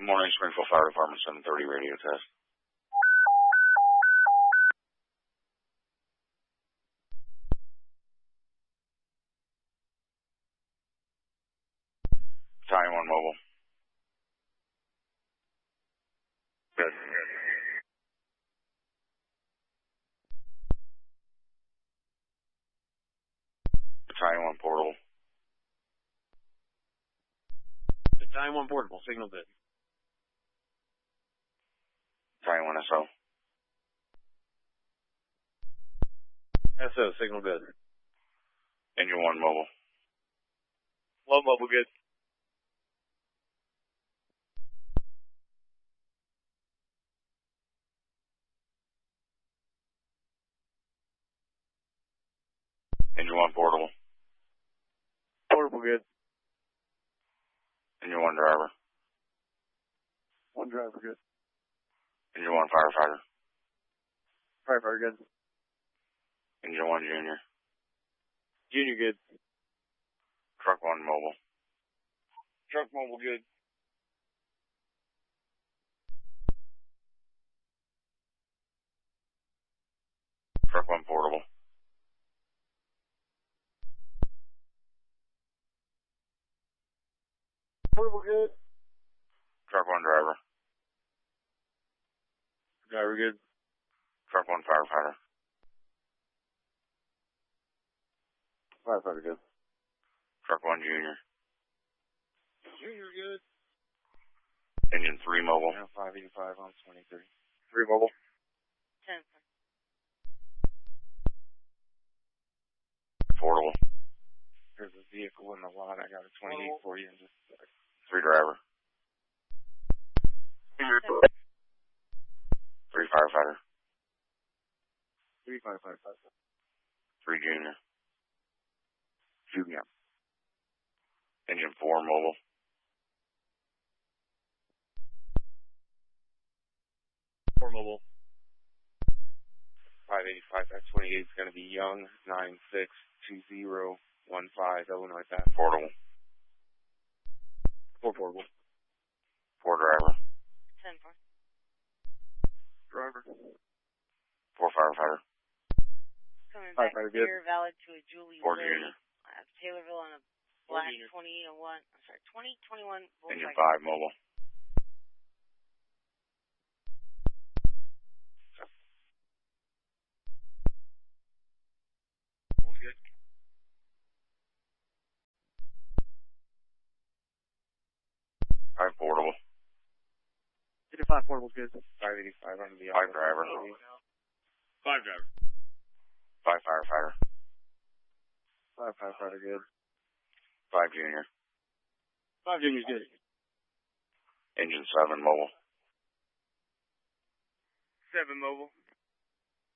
Good morning, Springfield Fire Department, 730 radio test. Battalion 1 mobile. Good. Battalion 1 portable. Battalion 1 portable, signal good. Battalion 1 SO. SO, signal good. Engine 1 mobile. Low mobile good. Engine 1 portable. Portable good. Engine 1 driver. One driver good. Engine 1 firefighter. Firefighter good. Engine 1 junior. Junior good. Truck 1 mobile. Truck mobile good. Truck 1 portable. Portable good. Truck 1 driver. Driver good. Truck 1 firefighter. Firefighter good. Truck 1 junior. Junior good. Engine 3 mobile. Now 585 on 23. 3 mobile. 10. Portable. There's a vehicle in the lot. I got a 28 for you in just a second. 3 driver. 3 firefighter. 3 firefighter. 3 junior. Junior. Engine 4 mobile. Four mobile. 585. That 28 is going to be Young 962015 Illinois Path. Portable. 4 portable. 4 driver. 10 4. Driver. 4 firefighter. Coming back Firefighter clear, valid to a Julie 4 Lilly. junior. Taylorville on a black junior. 2021 Engine Volkswagen. 5 mobile. Good. 5 portable. 5 portable's good. 585 on the 5 driver. 5 driver. 5 firefighter. 5 firefighter good. 5 junior. 5 junior's good. Engine 7 mobile. 7 mobile.